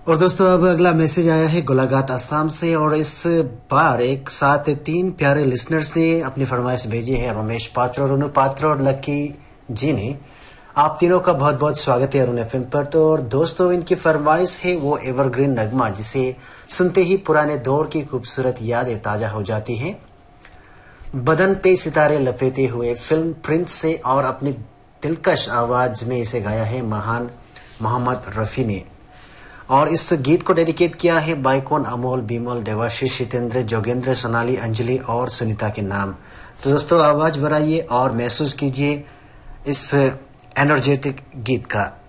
और दोस्तों अब अगला मैसेज आया है गोलाघाट असम से और इस बार एक साथ 3 प्यारे लिसनर्स ने अपनी फरमाइश भेजी है। रमेश पात्र और अनु पात्र और लकी जी ने। आप तीनों का बहुत बहुत स्वागत है अरुण एफएम पर। तो और दोस्तों इनकी फरमाइश है वो एवरग्रीन नगमा जिसे सुनते ही पुराने दौर की खूबसूरत यादें ताजा हो जाती हैं। बदन पे सितारे लपेटे हुए फिल्म प्रिंस से और अपनी दिलकश आवाज में इसे गाया है महान मोहम्मद रफी ने। और इस गीत को डेडिकेट किया है बाइकॉन अमोल बीमल देवाशीष जितेंद्र जोगेंद्र सोनाली अंजलि और सुनीता के नाम। तो दोस्तों आवाज बढ़ाइए और महसूस कीजिए इस एनर्जेटिक गीत का।